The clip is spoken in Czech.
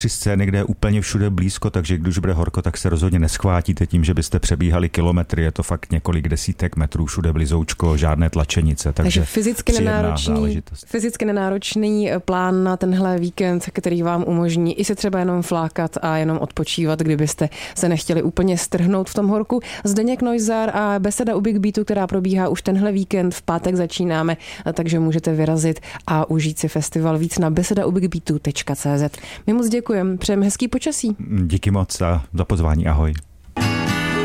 Tři scény, kde je úplně všude blízko, takže když bude horko, tak se rozhodně neschvátíte tím, že byste přebíhali kilometry. Je to fakt několik desítek metrů, všude blízoučko, žádné tlačenice. Takže fyzicky nenáročný plán na tenhle víkend, který vám umožní i se třeba jenom flákat a jenom odpočívat, kdybyste se nechtěli úplně strhnout v tom horku. Zdeněk Neussar a beseda u Big Beatu, která probíhá už tenhle víkend, v pátek začínáme, takže můžete vyrazit a užít si festival víc na besedaubigbbeatu.cz. My moc děkujeme, přejeme hezký počasí. Díky moc za pozvání, ahoj.